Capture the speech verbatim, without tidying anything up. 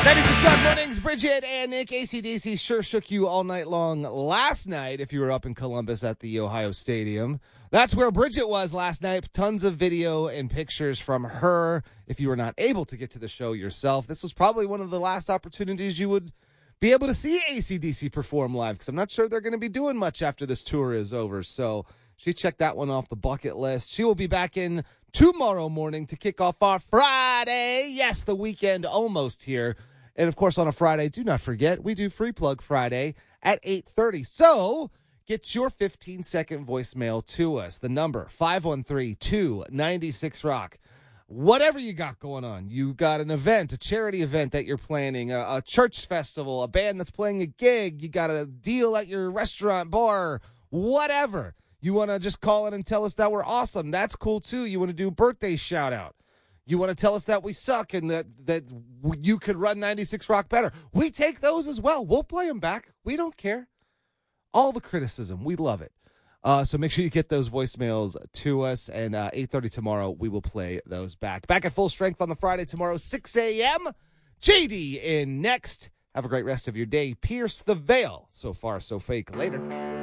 ninety-six Rock Mornings, Bridget and Nick. A C D C sure shook you all night long last night if you were up in Columbus at the Ohio Stadium. That's where Bridget was last night. Tons of video and pictures from her. If you were not able to get to the show yourself, this was probably one of the last opportunities you would be able to see A C D C perform live, because I'm not sure they're going to be doing much after this tour is over. So she checked that one off the bucket list. She will be back in tomorrow morning to kick off our Friday. Yes, the weekend almost here. And, of course, on a Friday, do not forget, we do Free Plug Friday at eight thirty. So get your fifteen-second voicemail to us. The number, five one three, two nine six, rock. Whatever you got going on. You got an event, a charity event that you're planning, a, a church festival, a band that's playing a gig. You got a deal at your restaurant, bar, whatever. You want to just call in and tell us that we're awesome. That's cool, too. You want to do birthday shout-out. You want to tell us that we suck and that, that you could run ninety-six Rock better. We take those as well. We'll play them back. We don't care. All the criticism. We love it. Uh, so make sure you get those voicemails to us. And uh, eight thirty tomorrow, we will play those back. Back at full strength on the Friday tomorrow, six a.m. J D in next. Have a great rest of your day. Pierce the veil. So far, so fake. Later.